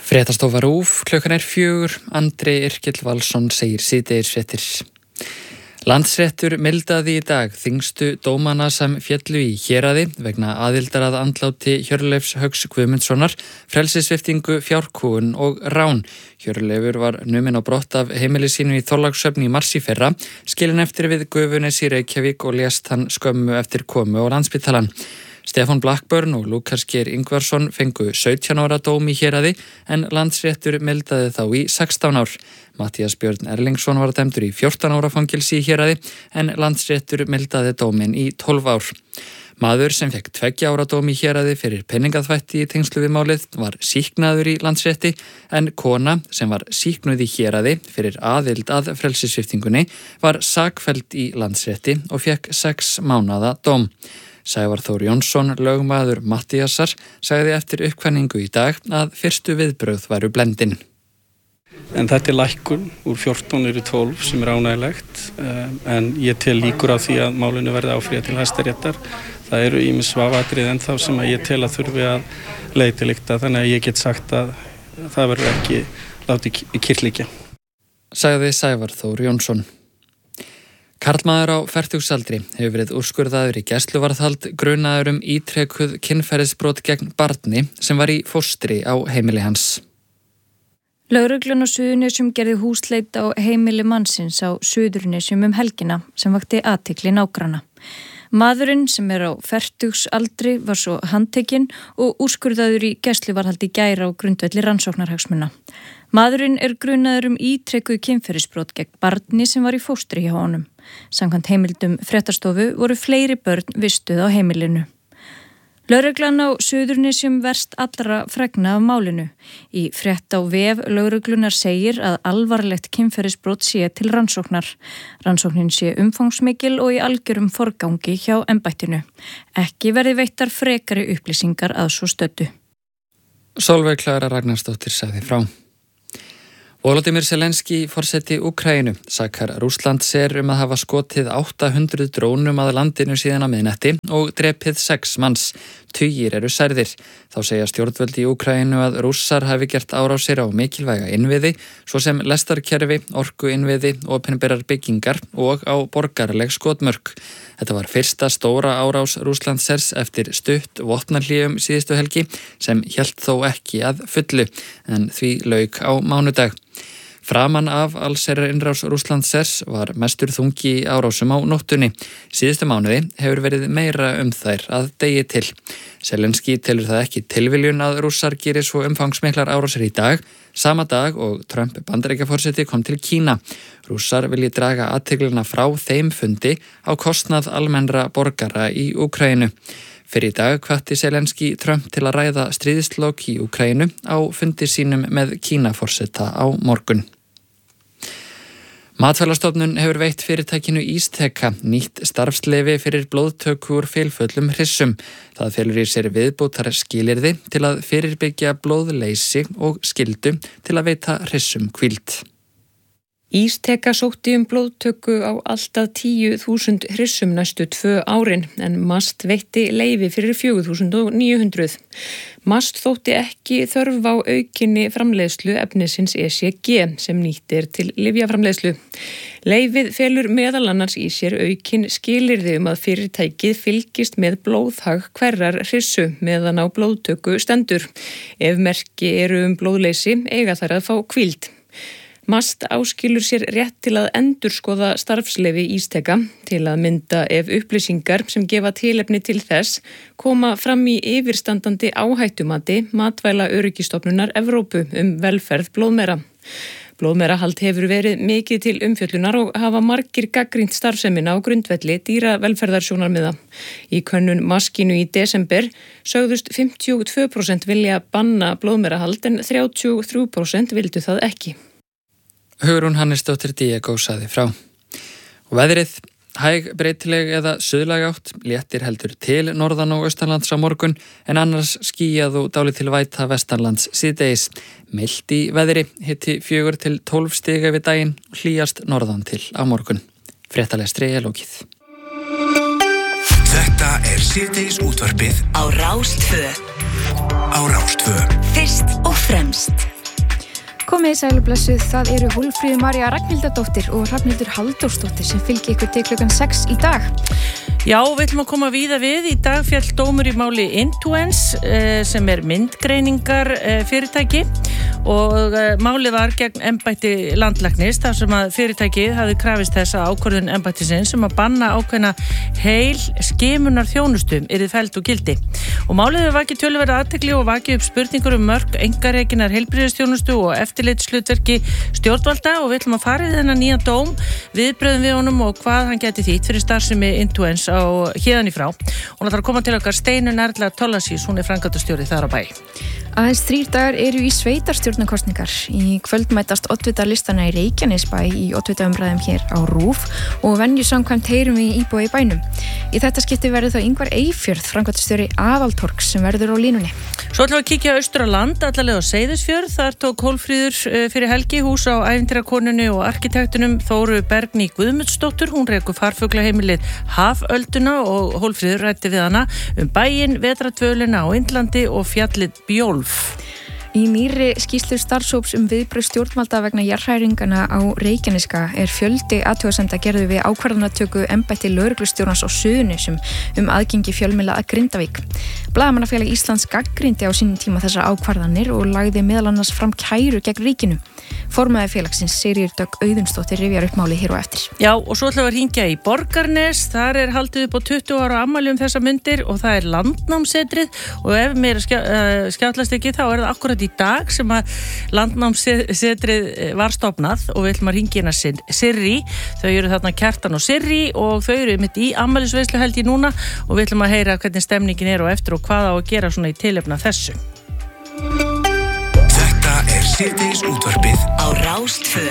Fréttastofa RÚV, klukkan 4, Andri Yrkill Valsson segir síðdegisfréttir. Landsréttur mildaði í dag þyngstu dómana sem féllu í héraði vegna aðildar að andláti Hjörleifs Hauks Guðmundssonar, frelsissviptingu, fjárkúgun og rán. Hjörleifur var numinn á brott af heimili sínu í Þorlákshöfn í mars í fyrra, skilinn eftir við Gufunes í Reykjavík og lést hann skömmu eftir komu á Landspítalann. Stefán Blackburn og Lúkas Geir Ingvarsson fengu 17 ára dóm í héraði en Landsréttur mildaði þá í 16 ár. Matthías Björn Erlingsson var dæmdur í 14 ára fangelsi í héraði en Landsréttur mildaði dóminn í 12 ár. Maður sem fekk 2 ára dóm í héraði fyrir peningaþvætti í tengslu við málið var sýknaður í Landsrétti en kona sem var sýknuð í héraði fyrir aðild að frelsissviptingunni var sakfelld í Landsrétti og fekk 6 mánaða dóm. Sævar Þór Jónsson, lögmaður Matthíasar, sagði eftir uppkvæningu í dag að fyrstu viðbrögð væru blendin. En þetta lækkun úr 14 yfir 12 sem ánægilegt en ég tel líkur á því að málinu verði áfrýjað til Hæstaréttar. Það eru ýmis vafatriði ennþá sem að ég tel að þurfi að leiðtilíkta þannig að ég get sagt að það verður ekki látið kyrrt liggja. Sagði Sævar Þór Jónsson. Karlmaður á fertugsaldri hefur verið úrskurðaður í gæsluvarðhald grunaður ítrekuð kynferðisbrot gegn barni sem var í fóstri á heimili hans. Lögreglan á Suðurnesjum gerði húsleit á heimili mannsins á Suðurnesjum helgina sem vakti athygli nágranna. Maðurinn sem á fertugsaldri var svo handtekinn og úrskurðaður í gæsluvarðhald í gær á grundvelli rannsóknarhagsmuna. Maðurinn grunaður ítrekuð kynferðisbrot gegn barni sem var í fóstri hjá honum. Samkvæmt heimildum fréttastofu voru fleiri börn vistuð á heimilinu. Lögreglan á Suðurnesjum verst allra fregna af málinu. Í frétt á vef lögreglunar segir að alvarlegt kynferðisbrot sé til rannsóknar. Rannsóknin sé umfangsmikil og í algjörum forgangi hjá embættinu. Ekki verði veittar frekari upplýsingar að svo stöddu. Sólveig Klara Ragnarsdóttir sagði frá. Volodymyr Zelenský, forseti Úkraínu, sakar Rússland sér að hafa skotið 800 drónum að landinu síðan á miðnætti og drepið 6 manns. Tugir eru særðir. Þá segja stjórnvöld í Úkraínu að Rússar hafi gert árásir á mikilvæga innviði, svo sem lestarkerfi, orkuinnviði, opinberar byggingar og á borgaraleg skotmörk. Þetta var fyrsta stóra árás Rússlandsers eftir stutt vopnahléum síðustu helgi sem hélt þó ekki að fullu, en því lauk á mánudag. Framan af allsherjarinnrás Rússlandsers var mestur þungi í árásum á nóttunni. Síðustu mánuði hefur verið meira þær að degi til. Zelenský telur það ekki tilviljun að Rússar gerir svo umfangsmiklar árásir í dag, sama dag og Trump Bandaríkjaforseti kom til Kína. Rússar vilji draga athyglina frá þeim fundi á kostnað almennra borgara í Úkraínu. Fyrir í dag hvatti Zelenský Trump til að ræða stríðslok í Úkraínu á fundi sínum með Kínaforseta á morgun. Matvælastofnun hefur veitt fyrirtækinu Ísteka nýtt starfsleyfi fyrir blóðtöku úr fylfullum hryssum. Það felur í sér viðbótar skilyrði til að fyrirbyggja blóðleysi og skyldu til að veita hryssum hvíld. Ísteka sótti blóðtöku á alltaf 10.000 hryssum næstu 2 árin en MAST veitti leyfi fyrir 4.900. MAST þótti ekki þörf á aukinni framleiðslu efnisins ECG sem nýtt til lyfjaframleiðslu. Leyfið felur meðal annars í sér aukin skilyrði að fyrirtækið fylgist með blóðhag hverrar hryssu meðan á blóðtöku stendur. Ef merki eru blóðleysi eiga þær að fá hvíld. MAST áskilur sér rétt til að endurskoða starfsleyfi Ísteka til að mynda ef upplýsingar sem gefa tilefni til þess koma fram í yfirstandandi áhættumati Matvæla öryggistofnunar Evrópu velferð blóðmera. Blóðmerahald hefur verið mikið til umfjöllunar og hafa margir gagnrýnt starfsemina á grundvelli dýravelferðarsjónarmiða. Í könnun Maskínu í desember sögðust 52% vilja banna blóðmerahald en 33% vildu það ekki. Hugrún Hannesdóttir Diego sagði frá. Og veðrið, hæg breytileg eða suðlæg átt, léttir heldur til norðan og austanlands á morgun en annars skýjað og dálítil væta vestanlands síðdegis. Milt í veðri, hiti 4 til 12 stig yfir daginn og hlýjast norðan til á morgun. Fréttalestri lokið. Þetta síðdegis útvarpið á Rás 2. Á Rás 2. Fyrst og fremst. Komið sælublessuð, það eru Hólmfríður María Ragnhildardóttir og Hrafnhildur Halldórsdóttir sem fylgi ykkur til klukkan 6 í dag. Já, við ætlum að koma víða við. Í dag féll dómur í máli Intuens sem myndgreiningar fyrirtæki og málið var gegn embætti landlæknis þar sem að fyrirtækið hafði krafist þess að ákvörðun embættisins sem að banna ákveðna heil skimunar þjónustum yrði felld úr gildi. Og málið hefur vakið töluverða athygli og vakið upp spurningur mörk einkarekinnar heilbrigðisþjónustu og eftirlitshlutverki stjórnvalda og við ætlum að fara í þennan nýja dóm, viðbrögðum við honum og hvað hann gæti þýtt fyrir starfsemi Intuens á héðan í frá. Hún ætlar að koma til okkar Steinunn Erla Tollasís, hún framkvæmdastjóri þar á bæ. Aðeins 3 dagar eru í sveitarstjórnarkosningar. Í kvöld mætast oddvitarlistana í Reykjanesbæ í oddvitaumræðum hér á RÚV og venju samkvæmt heyrum við íbúa í bænum. Í þetta skipti verður þá Ingvar Eyfjörð, framkvæmdastjóri Aðaltorgs sem verður á línunni. Svo ætlum við að kíkja austur á land, allalega á Seyðisfjörð. Þar tók Hólmfríður fyrir helgi hús á ævintýrakonunni og arkitektunum Þóru Bergný Guðmundsdóttur. Hún rekur farfuglaheimilið Hafölduna og Hólmfríður ræddi við hana bæinn, vetradvölina á Indlandi og fjallið Bjólf. Í nýrri skýrslu starfshóps viðbrögð stjórnvalda vegna jarðhræringana á Reykjaneska fjöldi athugasemda gerðu við ákvarðanatöku embætti lögreglustjórans á Suðurnesjum aðgengi fjölmiðla að Grindavík. Blaðamannafélag Íslands gagnrýndi á sínum tíma þessar ákvarðanir og lagði meðal annars fram kæru gegn ríkinu. Formaður félagsins Sigríður Dögg Auðunsdóttir rifjar upp málið hér og eftir. Já, og svo ætlum við að hringja í Borgarnes. Þar haldið upp á 20 ára afmæli þessa mundir og það Landnámssetrið og ef mér skjátlast ekki þá það akkurat í dag sem að Landnámssetrið var stofnað og við ætlum að hringja hérna Sirri. Þau eru þarna Kjartan og Sirri og þau eru mitt í afmælisveislu held ég núna og við ætlum að heyra hvernig stemningin og eftir og hvað á að gera svona í tilefni af þessu. Síðdeis útvarpið á Rás 2.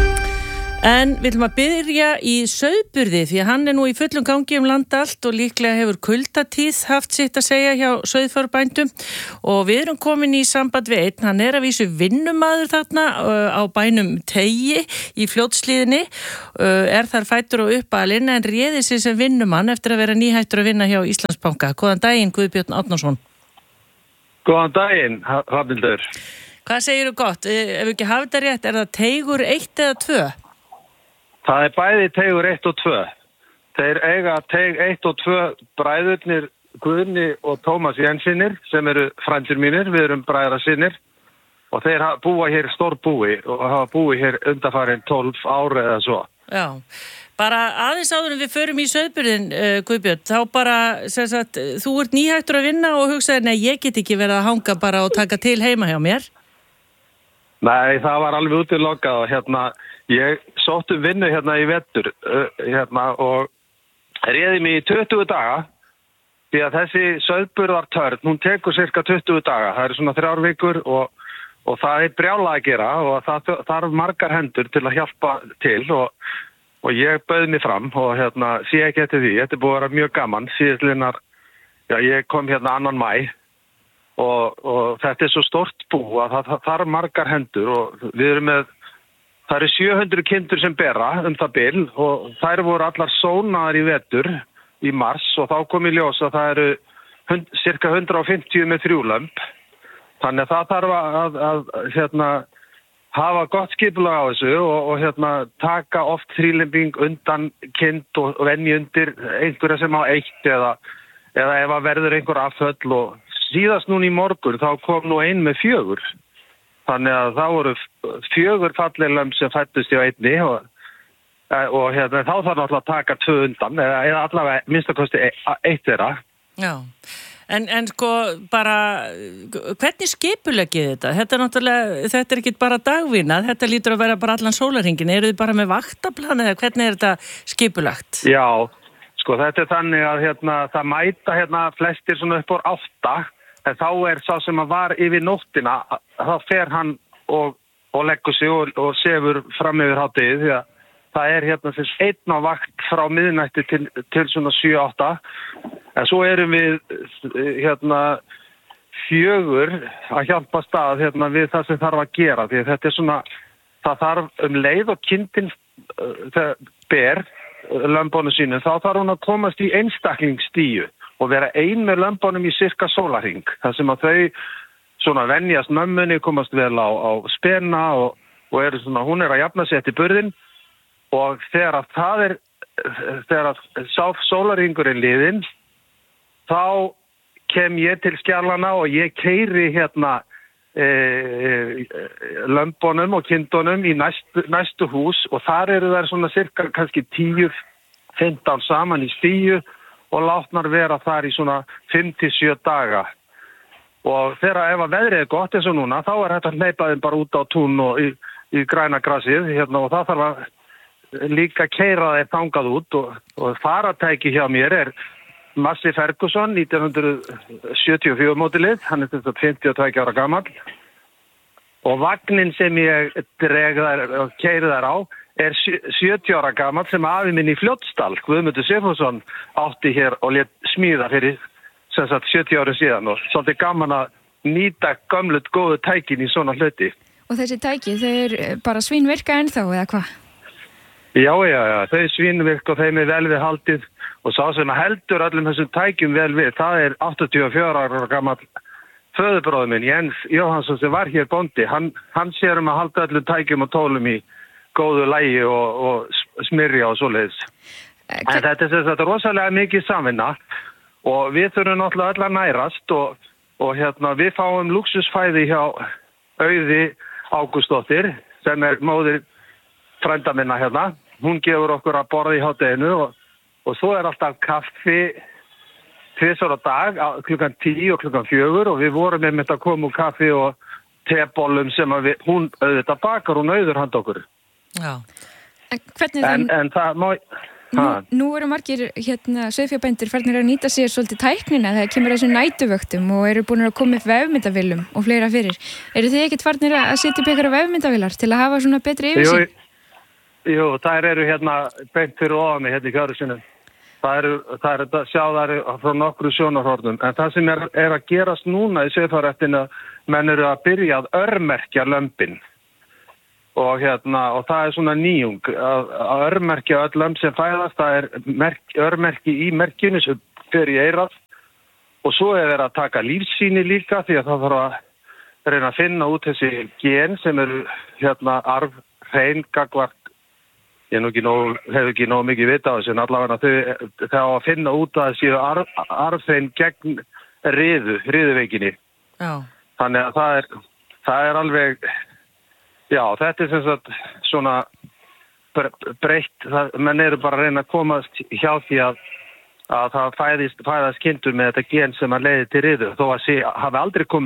En við ætlum að byrja í sauðburði því að hann nú í fullum gangi land allt og líklega hefur kuldatíð haft sitt að segja hjá sauðfjárbændum og við erum komin í samband við einn, hann að vísu vinnumaður þarna á bænum Teigi í Fljótshlíðinni, þar fættur og uppalinn en réði sig sem vinnumann eftir að vera nýhættur að vinna hjá Íslandsbanka. Góðan daginn Guðbjörn Árnason. Góðan daginn, Hrafnhildur. Hvað segirðu gott? Ef ekki hafa þetta rétt, það Teigur 1 eða 2? Það bæði Teigur 1 og 2. Þeir eiga Teig 1 og 2 bræðurnir Guðni og Tómas Jensinir sem eru frændur mínir, við erum bræðrasynir og þeir búa hér stórbúi og hafa búið hér undanfarin 12 ára eða svo. Já, bara aðeins áður en við förum í sauðburðin, Guðbjörn, þá bara, sem sagt, þú ert nýhættur að vinna og hugsaði, nei, ég get ekki verið að hanga bara og taka til heima hjá mér. Nei, það var alveg útilokað og ég sótti vinnu í vetur og réði mig í 20 daga því að þessi sauðburðartörn, hún tekur cirka 20 daga, það eru svona 3 vikur og það brjála að gera og það þarf margar hendur til að hjálpa til og ég bauð mig fram og sé ekki eftir því, þetta búið að vera mjög gaman síðastliðnar, ég kom 2. maí og þetta svo stórt bú að það þarf margar hendur og við erum það eru 700 kindur sem bera það bil og þær voru allar sónaðar í vetur í mars og þá kom í ljós að það eru cirka 150 með 3 lömb. Þannig að það þarf að hafa gott skipulag á þessu og taka oft þrílembing undan kind og venja undir einhverja sem á 1 eða ef að verður einhver afföll og síðast núna í morgun þá kom nú ein með 4. Þannig að það voru 4 fallegum sem fættust í einni og þá þarf náttúrulega að taka 2 undan eða allavega minnstakosti 1 þeirra. Já. En sko bara, hvernig skipuleggið þetta? Þetta ekki bara dagvinna, þetta lítur að vera bara allan sólarhringin. Eru þið bara með vaktaplan eða hvernig þetta skipulagt? Já, sko þetta þannig að það mæta flestir svona upp á 8, en þá sá sem að var yfir nóttina, þá fer hann og leggur sig og sefur fram yfir hádegið því að það einn á vakt frá miðnætti til svona 7-8. En svo erum við 4 að hjálpa stað við það sem þarf að gera því að þetta svona, það þarf leið og kindin ber lömbónu sínum, þá þarf hún að komast í einstaklingstíu og vera ein með lömbónum í cirka sólarhring, þar sem að þau svona venjast mömmunni, komast vel á spena og hún að jafna sig eftir burðin og þegar sólarhringurinn liðinn, þá kem ég til Skjallana og ég keyri lömbunum og kindunum í næstu hús og þar eru þær svona cirka kannski 10-15 saman í stíu og látnar vera þar í svona 5-7 daga. Og þegar ef að veðrið gott eins og núna, þá hægt að hleypa þeim bara út á tún og í græna grasið og það þarf að líka keyra þeir þangað út og faratæki hjá mér Massi Ferguson, 1974 mótilið, hann 52 ára gamall og vagnin sem ég dreg þær og keyri þær á 70 ára gamall sem afi minn í Fljótsdal, Guðmundur Sigfússon, átti hér og lét smíða fyrir 70 ára síðan og svolítið gaman að nýta gömlut góðu tækin í svona hluti. Og þessi tæki, þau bara svínvirka ennþá eða hvað? Já, þau svínvirka og þeim vel við haldið og sá sem heldur öllum þessum tækjum vel við, það 84 ára gamall föðurbróðir minn, Jens Jóhansson sem var hér bóndi, hann sér að halda öllum tækjum og tólum í góðu lagi og smyrja og svoleiðis. En þetta þetta rosalega mikið samvinna og við þurfum náttúrulega öll að nærast og við fáum lúxusfæði hjá Auði Ágústsdóttir sem móðir frænda minna hún gefur okkur að borða í hádeginu og svo alltaf kaffi 2 á dag, klukkan 10 og klukkan 4 og við vorum með að koma úr kaffi og tebollum sem hún auðvitað bakar, hún auður handa okkur. Já. En það má... Nú eru margir sauðfjárbændur farnir að nýta sér svolítið tæknina þegar kemur þessum nætuvöktum og eru búin að koma upp vefmyndavélum og fleira fyrir. Eru þið ekkert farnir að setja upp ykkur vefmyndavélar til að hafa svona betri yfirsýn? Jú, þær eru beint fyrir ofan mig í Gjörðursinu. Það er að sjá þær frá nokkru sjónarhornum. En það sem að gerast núna í sauðfjárræktinni, menn eru að byrja að örmerkja lömbin. Og það svona nýjung að örmerkja öll lömb sem fæðast, það örmerki í merkinu sem fer í eyrað og svo verið að taka lífsýni líka því að það þarf að reyna að finna út þessi gen sem eru arfhrein gagvart. Ég hef ekki nóg mikið vita á þessu en allavega þau að finna út að þessi arfhrein gegn riðuveikinni. Já. Þannig að það alveg... Já, þetta sem sagt svona breytt, menn eru bara að reyna að komast hjá því að það fæðast kindur með þetta gen sem að leiði til riðu, þó að hafi aldrei komið